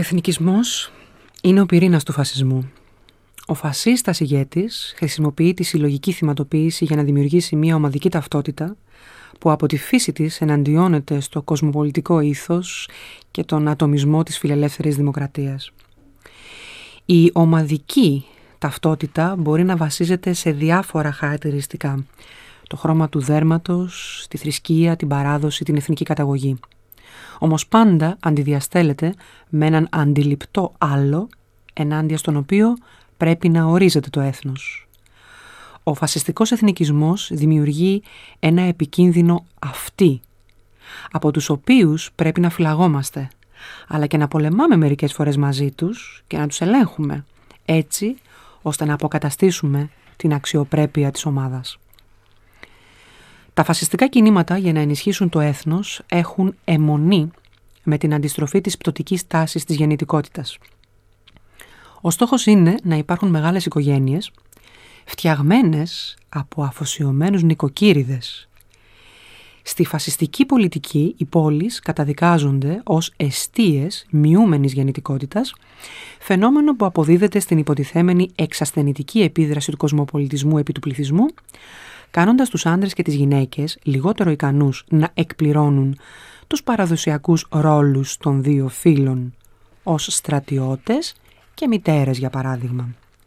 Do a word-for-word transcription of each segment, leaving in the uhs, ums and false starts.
εθνικισμός είναι ο πυρήνας του φασισμού. Ο φασίστας ηγέτης χρησιμοποιεί τη συλλογική θυματοποίηση για να δημιουργήσει μια ομαδική ταυτότητα που από τη φύση της εναντιώνεται στο κοσμοπολιτικό ήθος και τον ατομισμό της φιλελεύθερης δημοκρατίας. Η ομαδική ταυτότητα μπορεί να βασίζεται σε διάφορα χαρακτηριστικά: το χρώμα του δέρματος, τη θρησκεία, την παράδοση, την εθνική καταγωγή. Όμως πάντα αντιδιαστέλλεται με έναν αντιληπτό άλλο, ενάντια στον οποίο πρέπει να ορίζεται το έθνος. Ο φασιστικός εθνικισμός δημιουργεί ένα επικίνδυνο αυτί, από τους οποίους πρέπει να φυλαγόμαστε, αλλά και να πολεμάμε μερικές φορές μαζί τους και να τους ελέγχουμε, έτσι ώστε να αποκαταστήσουμε την αξιοπρέπεια της ομάδας. Τα φασιστικά κινήματα για να ενισχύσουν το έθνος έχουν αιμονή με την αντιστροφή της πτωτικής τάσης της γεννητικότητας. Ο στόχος είναι να υπάρχουν μεγάλες οικογένειες, φτιαγμένες από αφοσιωμένους νοικοκύριδες. Στη φασιστική πολιτική οι πόλεις καταδικάζονται ως εστίες μειούμενης γεννητικότητας, φαινόμενο που αποδίδεται στην υποτιθέμενη εξασθενητική επίδραση του κοσμοπολιτισμού επί του πληθυσμού, κάνοντας τους άντρες και τις γυναίκες λιγότερο ικανούς να εκπληρώνουν τους παραδοσιακούς ρόλους των δύο φύλων, ως στρατιώτες και μητέρες για παράδειγμα.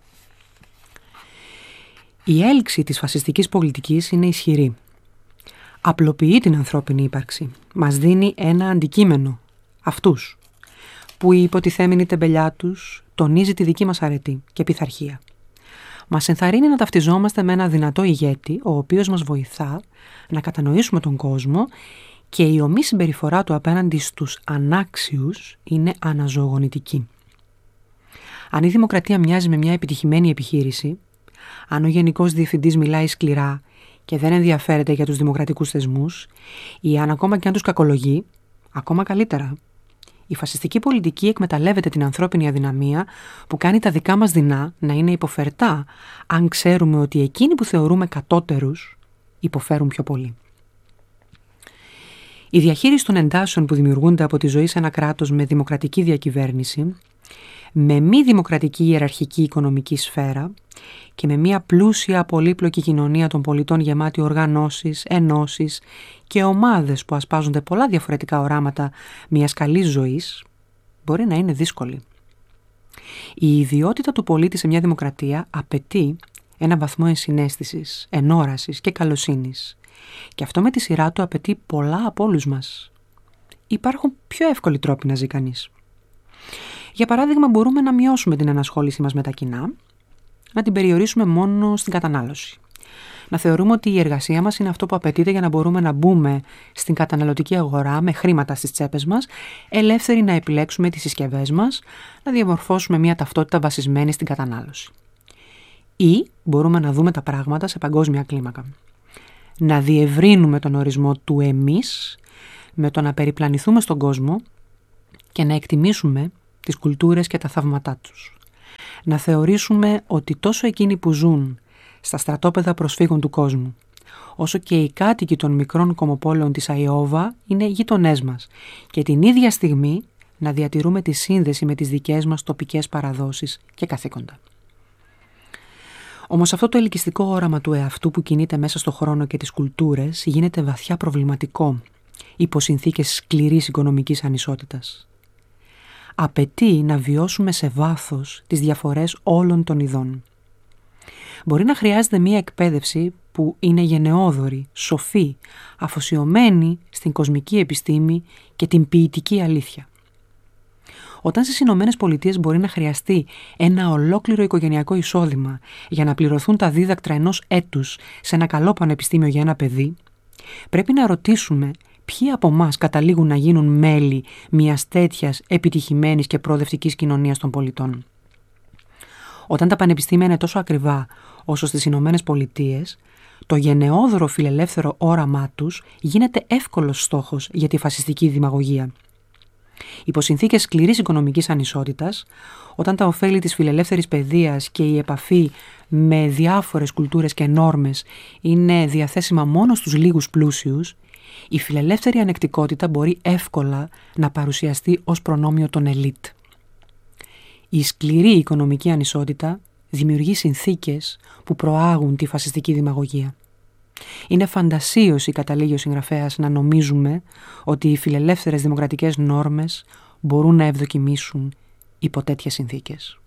Η έλξη της φασιστικής πολιτικής είναι ισχυρή. Απλοποιεί την ανθρώπινη ύπαρξη. Μας δίνει ένα αντικείμενο, αυτούς, που η υποτιθέμενη τεμπελιά τους τονίζει τη δική μας αρετή και πειθαρχία. Μας ενθαρρύνει να ταυτιζόμαστε με ένα δυνατό ηγέτη, ο οποίος μας βοηθά να κατανοήσουμε τον κόσμο, και η ομή συμπεριφορά του απέναντι στους ανάξιους είναι αναζωογονητική. Αν η δημοκρατία μοιάζει με μια επιτυχημένη επιχείρηση, αν ο γενικός διευθυντής μιλάει σκληρά και δεν ενδιαφέρεται για τους δημοκρατικούς θεσμούς, ή αν ακόμα και αν τους κακολογεί, ακόμα καλύτερα. Η φασιστική πολιτική εκμεταλλεύεται την ανθρώπινη αδυναμία που κάνει τα δικά μας δεινά να είναι υποφερτά, αν ξέρουμε ότι εκείνοι που θεωρούμε κατώτερους υποφέρουν πιο πολύ. Η διαχείριση των εντάσεων που δημιουργούνται από τη ζωή σε ένα κράτος με δημοκρατική διακυβέρνηση, με μη δημοκρατική ιεραρχική οικονομική σφαίρα και με μια πλούσια πολύπλοκη κοινωνία των πολιτών γεμάτη οργανώσεις, ενώσεις και ομάδες που ασπάζονται πολλά διαφορετικά οράματα μιας καλής ζωής, μπορεί να είναι δύσκολη. Η ιδιότητα του πολίτη σε μια δημοκρατία απαιτεί ένα βαθμό ενσυναίσθησης, ενόρασης και καλοσύνης, και αυτό με τη σειρά του απαιτεί πολλά από όλους μας. Υπάρχουν πιο εύκολοι τρόποι να ζει κανείς. Για παράδειγμα, μπορούμε να μειώσουμε την ενασχόλησή μας με τα κοινά, να την περιορίσουμε μόνο στην κατανάλωση. Να θεωρούμε ότι η εργασία μας είναι αυτό που απαιτείται για να μπορούμε να μπούμε στην καταναλωτική αγορά με χρήματα στις τσέπες μας, ελεύθεροι να επιλέξουμε τις συσκευές μας, να διαμορφώσουμε μια ταυτότητα βασισμένη στην κατανάλωση. Ή μπορούμε να δούμε τα πράγματα σε παγκόσμια κλίμακα. Να διευρύνουμε τον ορισμό του εμείς με το να περιπλανηθούμε στον κόσμο και να εκτιμήσουμε τις κουλτούρες και τα θαύματά τους. Να θεωρήσουμε ότι τόσο εκείνοι που ζουν στα στρατόπεδα προσφύγων του κόσμου, όσο και οι κάτοικοι των μικρών κομμοπόλεων της Αϊόβα είναι γείτονές μας, και την ίδια στιγμή να διατηρούμε τη σύνδεση με τις δικές μας τοπικές παραδόσεις και καθήκοντα. Όμως αυτό το ελκυστικό όραμα του εαυτού που κινείται μέσα στο χρόνο και τις κουλτούρες γίνεται βαθιά προβληματικό υπό συνθήκες σκληρής οικονομικής ανισότητας. Απαιτεί να βιώσουμε σε βάθος τις διαφορές όλων των ειδών. Μπορεί να χρειάζεται μία εκπαίδευση που είναι γενναιόδορη, σοφή, αφοσιωμένη στην κοσμική επιστήμη και την ποιητική αλήθεια. Όταν στις Ηνωμένες Πολιτείες μπορεί να χρειαστεί ένα ολόκληρο οικογενειακό εισόδημα για να πληρωθούν τα δίδακτρα ενός έτους σε ένα καλό πανεπιστήμιο για ένα παιδί, πρέπει να ρωτήσουμε ποιοι από εμάς καταλήγουν να γίνουν μέλη μιας τέτοιας επιτυχημένης και προοδευτικής κοινωνίας των πολιτών. Όταν τα πανεπιστήμια είναι τόσο ακριβά όσο στις Ηνωμένες Πολιτείες, το γενναιόδωρο φιλελεύθερο όραμά τους γίνεται εύκολος στόχος για τη φασιστική δημαγωγία. Υπό συνθήκες σκληρής οικονομικής ανισότητας, όταν τα ωφέλη της φιλελεύθερης παιδείας και η επαφή με διάφορες κουλτούρες και νόρμες είναι διαθέσιμα μόνο στους λίγους πλούσιους, η φιλελεύθερη ανεκτικότητα μπορεί εύκολα να παρουσιαστεί ως προνόμιο των ελίτ. Η σκληρή οικονομική ανισότητα δημιουργεί συνθήκες που προάγουν τη φασιστική δημαγωγία. Είναι φαντασίωση, καταλήγει ο συγγραφέας, να νομίζουμε ότι οι φιλελεύθερες δημοκρατικές νόρμες μπορούν να ευδοκιμήσουν υπό τέτοιες συνθήκες.